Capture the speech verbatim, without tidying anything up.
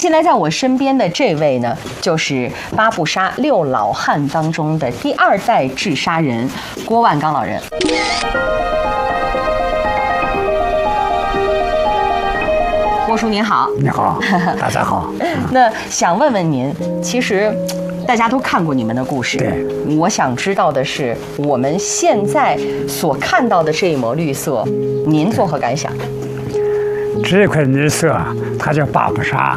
现在在我身边的这位呢，就是八步杀六老汉当中的第二代治沙人郭万刚老人。郭叔您好。 你好，大家好。 那想问问您，其实大家都看过你们的故事， 对， 我想知道的是，我们现在所看到的这一抹绿色，您作何感想？ 这块绿色它叫八步沙。